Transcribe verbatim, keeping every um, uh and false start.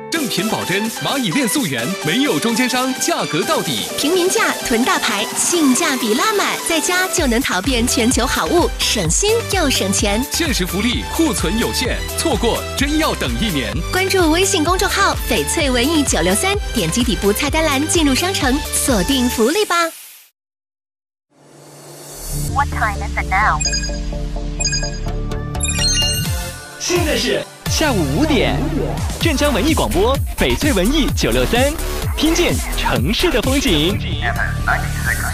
正品保真，蚂蚁链溯源，没有中间商，价格到底。 平民价囤大牌，性价比拉满，在家就能淘遍全球好物，省心又省钱。 限时福利，库存有限，错过真要等一年。 关注微信公众号“翡翠文艺九六三”，点击底部菜单栏进入商城，锁定福利吧。 What time is it now? 现在是下午五点，镇江文艺广播，翡翠文艺九六三，听见城市的风景。